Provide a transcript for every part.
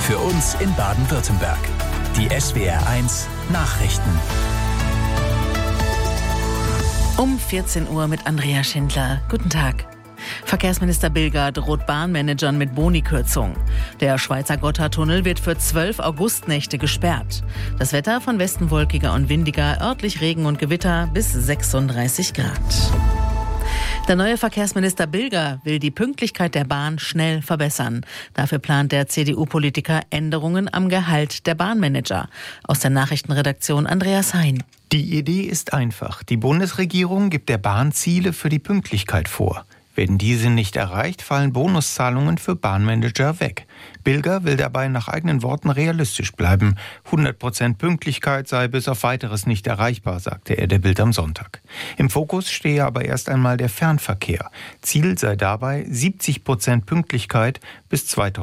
Für uns in Baden-Württemberg. Die SWR1 Nachrichten. Um 14 Uhr mit Andrea Schindler. Guten Tag. Verkehrsminister Bilger droht Bahnmanagern mit Bonikürzung. Der Schweizer Gotthardtunnel wird für 12 Augustnächte gesperrt. Das Wetter von Westen wolkiger und windiger, örtlich Regen und Gewitter bis 36 Grad. Der neue Verkehrsminister Bilger will die Pünktlichkeit der Bahn schnell verbessern. Dafür plant der CDU-Politiker Änderungen am Gehalt der Bahnmanager. Aus der Nachrichtenredaktion Andreas Hein. Die Idee ist einfach. Die Bundesregierung gibt der Bahn Ziele für die Pünktlichkeit vor. Werden diese nicht erreicht, fallen Bonuszahlungen für Bahnmanager weg. Bilger will dabei nach eigenen Worten realistisch bleiben. 100% Pünktlichkeit sei bis auf Weiteres nicht erreichbar, sagte er der Bild am Sonntag. Im Fokus stehe aber erst einmal der Fernverkehr. Ziel sei dabei 70% Pünktlichkeit bis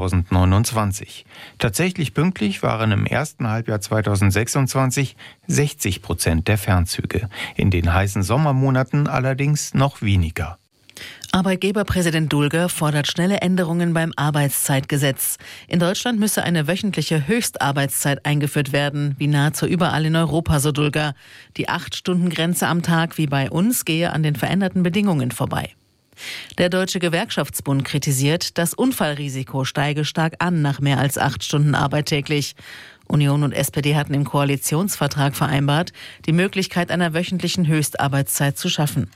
2029. Tatsächlich pünktlich waren im ersten Halbjahr 2026 60% der Fernzüge. In den heißen Sommermonaten allerdings noch weniger. Arbeitgeberpräsident Dulger fordert schnelle Änderungen beim Arbeitszeitgesetz. In Deutschland müsse eine wöchentliche Höchstarbeitszeit eingeführt werden, wie nahezu überall in Europa, so Dulger. Die 8-Stunden-Grenze am Tag wie bei uns gehe an den veränderten Bedingungen vorbei. Der Deutsche Gewerkschaftsbund kritisiert, das Unfallrisiko steige stark an nach mehr als 8 Stunden Arbeit täglich. Union und SPD hatten im Koalitionsvertrag vereinbart, die Möglichkeit einer wöchentlichen Höchstarbeitszeit zu schaffen.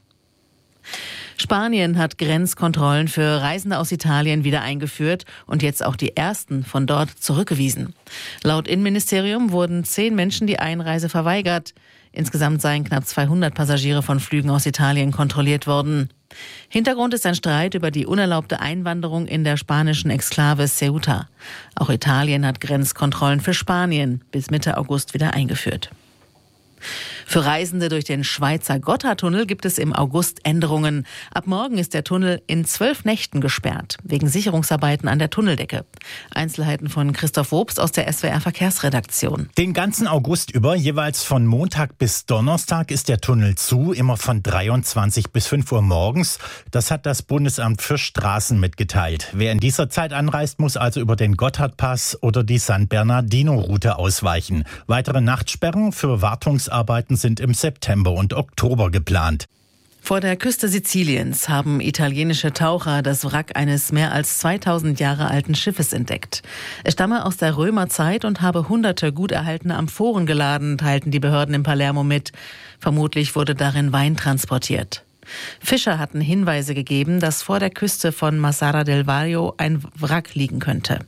Spanien hat Grenzkontrollen für Reisende aus Italien wieder eingeführt und jetzt auch die ersten von dort zurückgewiesen. Laut Innenministerium wurden 10 Menschen die Einreise verweigert. Insgesamt seien knapp 200 Passagiere von Flügen aus Italien kontrolliert worden. Hintergrund ist ein Streit über die unerlaubte Einwanderung in der spanischen Exklave Ceuta. Auch Italien hat Grenzkontrollen für Spanien bis Mitte August wieder eingeführt. Für Reisende durch den Schweizer Gotthardtunnel gibt es im August Änderungen. Ab morgen ist der Tunnel in 12 Nächten gesperrt, wegen Sicherungsarbeiten an der Tunneldecke. Einzelheiten von Christoph Wobst aus der SWR Verkehrsredaktion. Den ganzen August über, jeweils von Montag bis Donnerstag, ist der Tunnel zu, immer von 23 bis 5 Uhr morgens. Das hat das Bundesamt für Straßen mitgeteilt. Wer in dieser Zeit anreist, muss also über den Gotthardpass oder die San Bernardino-Route ausweichen. Weitere Nachtsperren für Wartungsarbeiten sind im September und Oktober geplant. Vor der Küste Siziliens haben italienische Taucher das Wrack eines mehr als 2000 Jahre alten Schiffes entdeckt. Es stamme aus der Römerzeit und habe hunderte gut erhaltene Amphoren geladen, teilten die Behörden in Palermo mit. Vermutlich wurde darin Wein transportiert. Fischer hatten Hinweise gegeben, dass vor der Küste von Mazara del Vallo ein Wrack liegen könnte.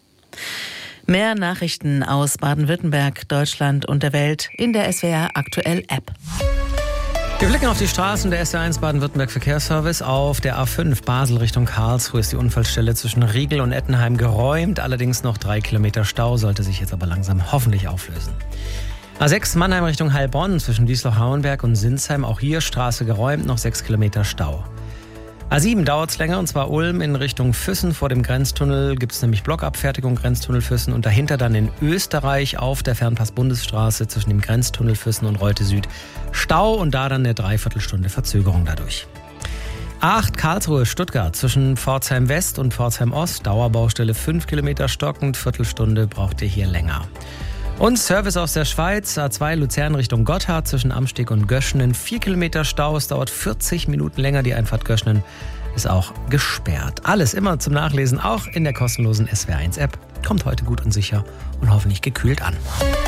Mehr Nachrichten aus Baden-Württemberg, Deutschland und der Welt in der SWR Aktuell App. Wir blicken auf die Straßen der SWR1 Baden-Württemberg Verkehrsservice. Auf der A5 Basel Richtung Karlsruhe ist die Unfallstelle zwischen Riegel und Ettenheim geräumt. Allerdings noch 3 Kilometer Stau, sollte sich jetzt aber langsam hoffentlich auflösen. A6 Mannheim Richtung Heilbronn zwischen Wiesloch-Hauenberg und Sinsheim. Auch hier Straße geräumt, noch 6 Kilometer Stau. A7 dauert es länger, und zwar Ulm in Richtung Füssen. Vor dem Grenztunnel gibt es nämlich Blockabfertigung, Grenztunnel Füssen. Und dahinter dann in Österreich auf der Fernpass-Bundesstraße zwischen dem Grenztunnel Füssen und Reute Süd Stau und da dann eine Dreiviertelstunde Verzögerung dadurch. A8 Karlsruhe-Stuttgart zwischen Pforzheim West und Pforzheim Ost. Dauerbaustelle 5 Kilometer stockend, Viertelstunde braucht ihr hier länger. Und Service aus der Schweiz, A2 Luzern Richtung Gotthard zwischen Amsteg und Göschenen. 4 Kilometer Stau, es dauert 40 Minuten länger. Die Einfahrt Göschenen ist auch gesperrt. Alles immer zum Nachlesen, auch in der kostenlosen SWR1-App. Kommt heute gut und sicher und hoffentlich gekühlt an.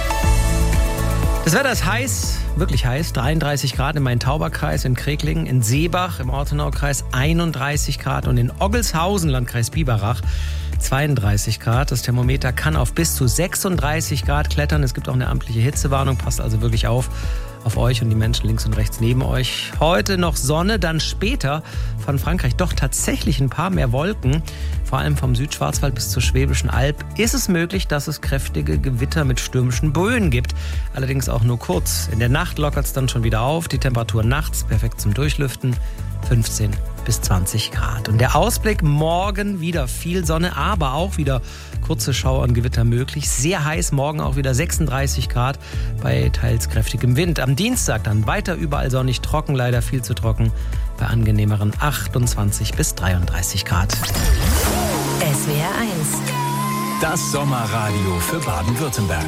Das Wetter ist heiß, wirklich heiß. 33 Grad im Main-Tauber-Kreis, in Kreglingen, in Seebach im Ortenau-Kreis 31 Grad und in Oggelshausen, Landkreis Biberach, 32 Grad. Das Thermometer kann auf bis zu 36 Grad klettern. Es gibt auch eine amtliche Hitzewarnung. Passt also wirklich auf euch und die Menschen links und rechts neben euch. Heute noch Sonne, dann später von Frankreich doch tatsächlich ein paar mehr Wolken. Vor allem vom Südschwarzwald bis zur Schwäbischen Alb ist es möglich, dass es kräftige Gewitter mit stürmischen Böen gibt. Allerdings auch nur kurz. In der Nacht lockert es dann schon wieder auf. Die Temperatur nachts perfekt zum Durchlüften. 15 bis 20 Grad. Und der Ausblick: morgen wieder viel Sonne, aber auch wieder kurze Schauer und Gewitter möglich. Sehr heiß, morgen auch wieder 36 Grad bei teils kräftigem Wind. Am Dienstag dann weiter überall sonnig, trocken, leider viel zu trocken, bei angenehmeren 28 bis 33 Grad. SWR 1 Das Sommerradio für Baden-Württemberg.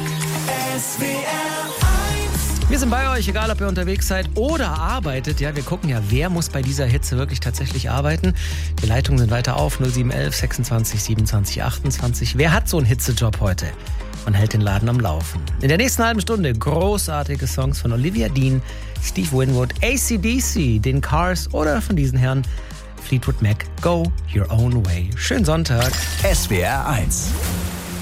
Wir sind bei euch, egal ob ihr unterwegs seid oder arbeitet. Ja, wir gucken ja, wer muss bei dieser Hitze wirklich tatsächlich arbeiten. Die Leitungen sind weiter auf, 0711 26 27 28. Wer hat so einen Hitzejob heute und hält den Laden am Laufen? In der nächsten halben Stunde großartige Songs von Olivia Dean, Steve Winwood, AC/DC, den Cars oder von diesen Herren Fleetwood Mac, Go Your Own Way. Schönen Sonntag. SWR 1